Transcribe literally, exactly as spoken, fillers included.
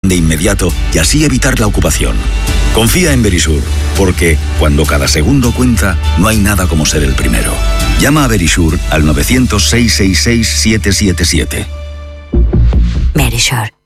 de inmediato y así evitar la ocupación. Confía en Verisur, porque cuando cada segundo cuenta, no hay nada como ser el primero. Llama a Verisur al novecientos, seiscientos sesenta y seis, siete siete siete. Verisur.